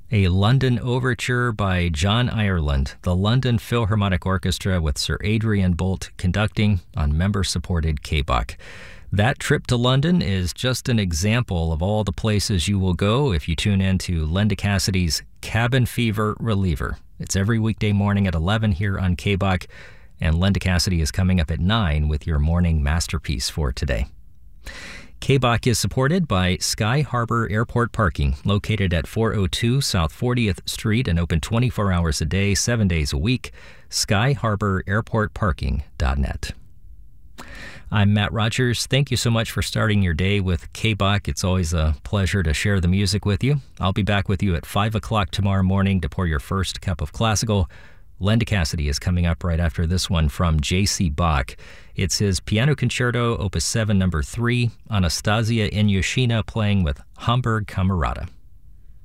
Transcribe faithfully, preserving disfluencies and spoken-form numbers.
A London Overture by John Ireland, the London Philharmonic Orchestra with Sir Adrian Boult conducting on member-supported K B O C. That trip to London is just an example of all the places you will go if you tune in to Linda Cassidy's Cabin Fever Reliever. It's every weekday morning at eleven here on K B O C, and Linda Cassidy is coming up at nine with your morning masterpiece for today. K B O C is supported by Sky Harbor Airport Parking, located at four oh two South fortieth Street and open twenty-four hours a day, seven days a week. sky harbor airport parking dot net. I'm Matt Rogers. Thank you so much for starting your day with K B O C. It's always a pleasure to share the music with you. I'll be back with you at five o'clock tomorrow morning to pour your first cup of classical. Linda Cassidy is coming up right after this one from J C. Bach. It's his Piano Concerto, Opus seven, number three, Anastasia Inyushina playing with Hamburg Camerata.